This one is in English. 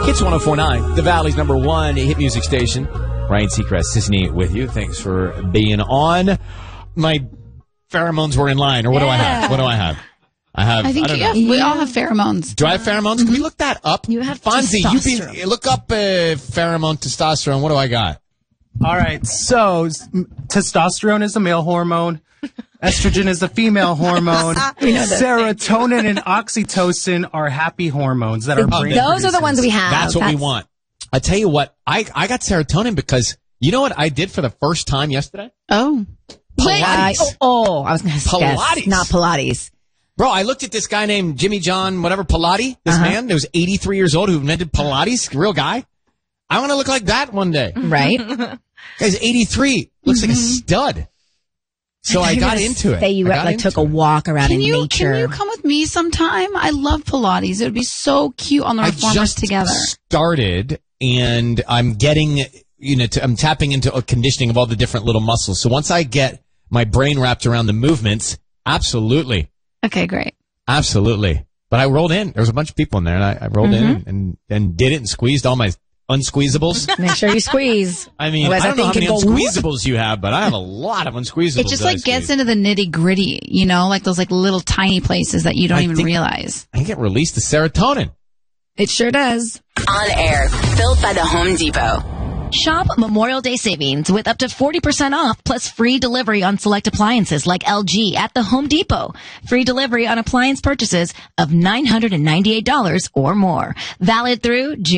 Hits 104.9, the Valley's number one hit music station. Ryan Seacrest, Sisney with you. Thanks for being on. My pheromones were in line, or what do I have? What do I have? I think we all have pheromones. Do I have pheromones? Can we look that up? You have Fonzie, testosterone. look up pheromone testosterone. What do I got? All right, so testosterone is a male hormone. Estrogen is a female hormone. Serotonin and oxytocin are happy hormones that our brain Those produces. are the ones we have. That's what we want. I tell you what, I got serotonin because you know what I did for the first time yesterday? Oh. Pilates. I was going to guess. Pilates. Not Pilates. Bro, I looked at this guy named Jimmy John, whatever, Pilates, this man who was 83 years old who invented Pilates, real guy. I want to look like that one day. Right? Guy's 83, looks like a stud. So I got into it. Say you took a walk around in nature. Can you come with me sometime? I love Pilates. It would be so cute on the reformers together. I just started, and I'm getting, I'm tapping into a conditioning of all the different little muscles. So once I get my brain wrapped around the movements, absolutely. Okay, great. Absolutely. But I rolled in. There was a bunch of people in there, and I rolled in and did it and squeezed all my unsqueezables. Make sure you squeeze. I mean, I don't know how many unsqueezables you have, but I have a lot of unsqueezables. It just gets into the nitty gritty, like those little tiny places that you don't even realize. I get released the serotonin. It sure does. On air, built by the Home Depot. Shop Memorial Day savings with up to 40% off plus free delivery on select appliances like LG at the Home Depot. Free delivery on appliance purchases of $998 or more. Valid through June